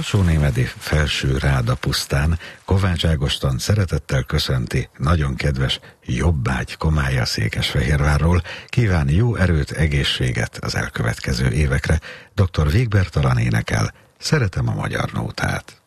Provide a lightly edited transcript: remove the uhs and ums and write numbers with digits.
Alsónémedi Felső-Ráda pusztán Kovács Ágoston szeretettel köszönti nagyon kedves Jobbágy Komálya Székesfehérvárról, kíván jó erőt, egészséget az elkövetkező évekre. Dr. Végbertalan énekel Szeretem a magyar nótát.